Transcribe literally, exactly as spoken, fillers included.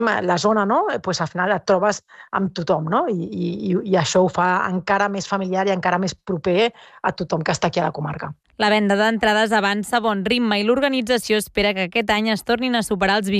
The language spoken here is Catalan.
la zona, no? Pues al final et trobes amb tothom, no? I, i, i això ho fa encara més familiar i encara més proper a tothom que està aquí a la comarca. La venda d'entrades avança a bon ritme i l'organització espera que aquest any es tornin a superar els vint